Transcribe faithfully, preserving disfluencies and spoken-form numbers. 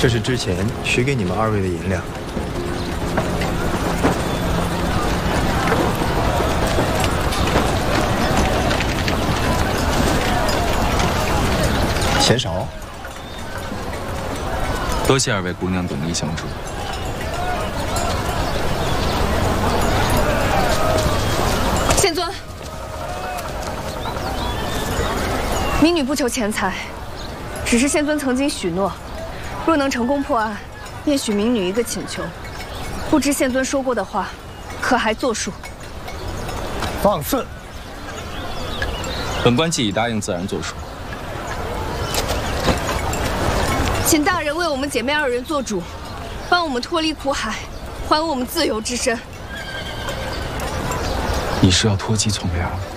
这是之前许给你们二位的银两。嫌少？ 多谢二位姑娘鼎力相助。 县尊，民女不求钱财，只是县尊曾经许诺，若能成功破案，便许民女一个请求。不知县尊说过的话，可还作数？ 放肆！ 本官既已答应，自然作数。 请大人为我们姐妹二人做主，帮我们脱离苦海，还我们自由之身。 你是要脱鸡从良？